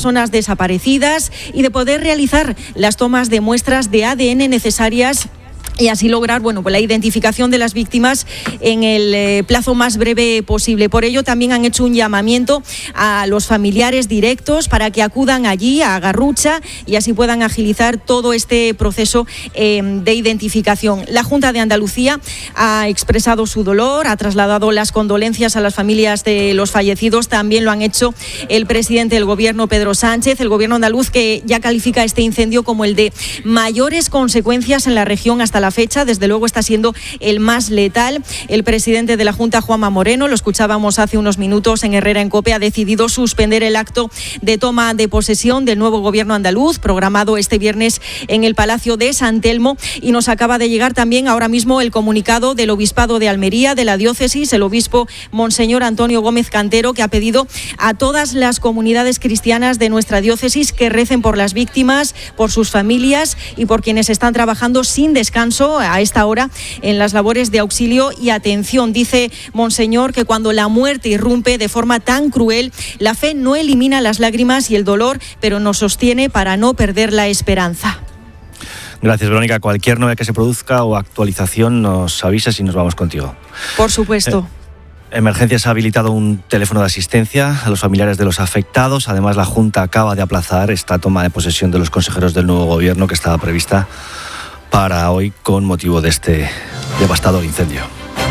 personas desaparecidas y de poder realizar las tomas de muestras de ADN necesarias y así lograr pues la identificación de las víctimas en el plazo más breve posible. Por ello también han hecho un llamamiento a los familiares directos para que acudan allí a Garrucha y así puedan agilizar todo este proceso de identificación. La Junta de Andalucía ha expresado su dolor, ha trasladado las condolencias a las familias de los fallecidos. También lo han hecho el presidente del Gobierno, Pedro Sánchez. El Gobierno andaluz, que ya califica este incendio como el de mayores consecuencias en la región hasta la fecha, desde luego está siendo el más letal. El presidente de la Junta, Juanma Moreno, lo escuchábamos hace unos minutos en Herrera en COPE, ha decidido suspender el acto de toma de posesión del nuevo Gobierno andaluz, programado este viernes en el Palacio de San Telmo, y nos acaba de llegar también ahora mismo el comunicado del Obispado de Almería, de la diócesis, el obispo Monseñor Antonio Gómez Cantero, que ha pedido a todas las comunidades cristianas de nuestra diócesis que recen por las víctimas, por sus familias y por quienes están trabajando sin descanso a esta hora en las labores de auxilio y atención. Dice Monseñor que cuando la muerte irrumpe de forma tan cruel, la fe no elimina las lágrimas y el dolor, pero nos sostiene para no perder la esperanza. Gracias, Verónica. Cualquier novedad que se produzca o actualización nos avisas y nos vamos contigo. Por supuesto. Emergencias ha habilitado un teléfono de asistencia a los familiares de los afectados. Además, la Junta acaba de aplazar esta toma de posesión de los consejeros del nuevo Gobierno que estaba prevista para hoy con motivo de este devastador incendio.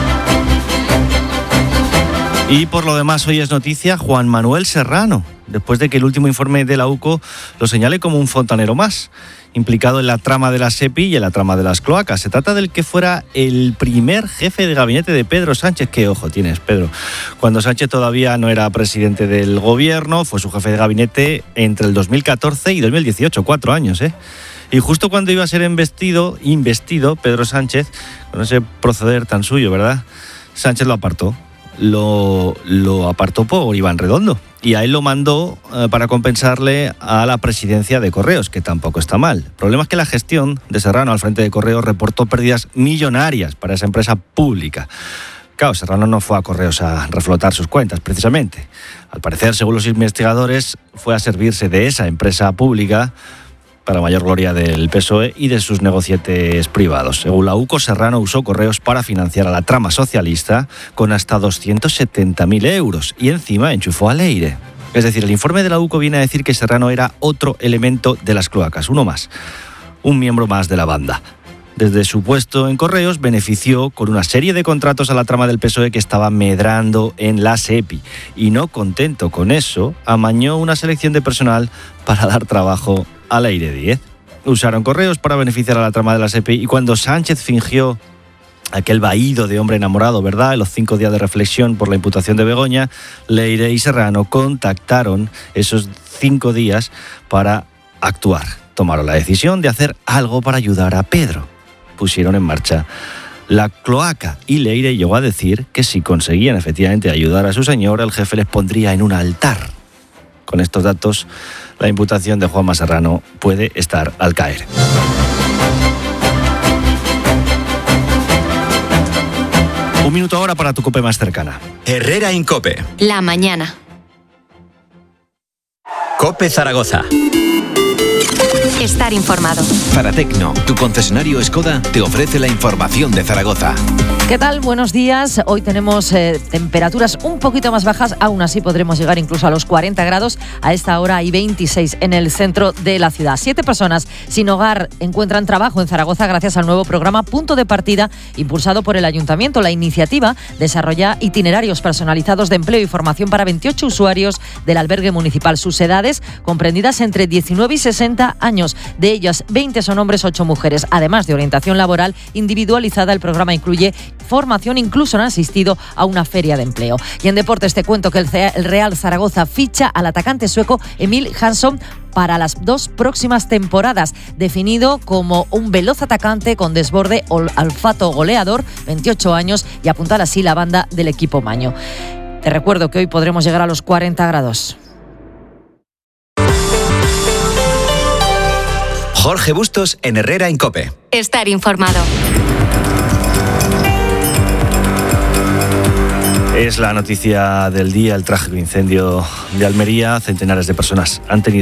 Y por lo demás, hoy es noticia Juan Manuel Serrano, después de que el último informe de la UCO lo señale como un fontanero más, implicado en la trama de la SEPI y en la trama de las cloacas. Se trata del que fuera el primer jefe de gabinete de Pedro Sánchez. Qué ojo tienes, Pedro. Cuando Sánchez todavía no era presidente del Gobierno, fue su jefe de gabinete entre el 2014 y 2018, 4 años, Y justo cuando iba a ser investido Pedro Sánchez, con ese proceder tan suyo, ¿verdad? Sánchez lo apartó. Lo apartó por Iván Redondo. Y a él lo mandó para compensarle a la presidencia de Correos, que tampoco está mal. El problema es que la gestión de Serrano al frente de Correos reportó pérdidas millonarias para esa empresa pública. Claro, Serrano no fue a Correos a reflotar sus cuentas, precisamente. Al parecer, según los investigadores, fue a servirse de esa empresa pública para mayor gloria del PSOE y de sus negocietes privados. Según la UCO, Serrano usó Correos para financiar a la trama socialista con hasta 270.000 euros y encima enchufó a Leire. Es decir, el informe de la UCO viene a decir que Serrano era otro elemento de las cloacas, uno más, un miembro más de la banda. Desde su puesto en Correos benefició con una serie de contratos a la trama del PSOE que estaba medrando en la SEPI. Y no contento con eso, amañó una selección de personal para dar trabajo a Leire Díez. Usaron Correos para beneficiar a la trama de la SEPI y cuando Sánchez fingió aquel vaído de hombre enamorado, ¿verdad?, en los 5 días de reflexión por la imputación de Begoña, Leire y Serrano contactaron esos 5 días para actuar. Tomaron la decisión de hacer algo para ayudar a Pedro. Pusieron en marcha la cloaca y Leire llegó a decir que si conseguían efectivamente ayudar a su señor, el jefe les pondría en un altar. Con estos datos, la imputación de Juanma Serrano puede estar al caer. Un minuto ahora para tu COPE más cercana. Herrera en COPE. La mañana. COPE Zaragoza. Estar informado. Zaratecno, tu concesionario Skoda, te ofrece la información de Zaragoza. ¿Qué tal? Buenos días. Hoy tenemos temperaturas un poquito más bajas, aún así podremos llegar incluso a los 40 grados. A esta hora hay 26 en el centro de la ciudad. 7 personas sin hogar encuentran trabajo en Zaragoza gracias al nuevo programa Punto de Partida impulsado por el Ayuntamiento. La iniciativa desarrolla itinerarios personalizados de empleo y formación para 28 usuarios del albergue municipal. Sus edades comprendidas entre 19 y 60 años. De ellas, 20 son hombres, 8 mujeres. Además de orientación laboral individualizada, el programa incluye formación, incluso han asistido a una feria de empleo. Y en deportes te cuento que el Real Zaragoza ficha al atacante sueco Emil Hansson para las 2 próximas temporadas, definido como un veloz atacante con desborde, olfato goleador, 28 años, y apuntar así la banda del equipo maño. Te recuerdo que hoy podremos llegar a los 40 grados. Jorge Bustos en Herrera en COPE. Estar informado. Es la noticia del día, el trágico incendio de Almería. Centenares de personas han tenido